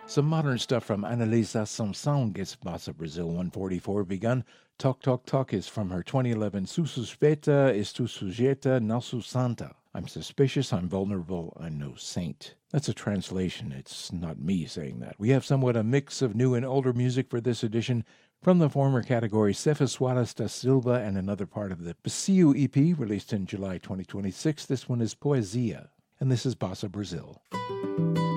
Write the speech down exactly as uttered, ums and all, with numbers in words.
Some modern stuff from Annalisa Samsung gets Bossa Brazil one forty-four begun. Talk Talk Talk is from her twenty eleven Sussuspeita, Estou Sujeita, Não Sou Santa. I'm suspicious, I'm vulnerable, I'm no saint. That's a translation. It's not me saying that. We have somewhat a mix of new and older music for this edition. From the former category, Cefa Soares da Silva and another part of the Paseo E P, released in July twenty twenty-six. This one is Poesia, and this is Bossa Brazil.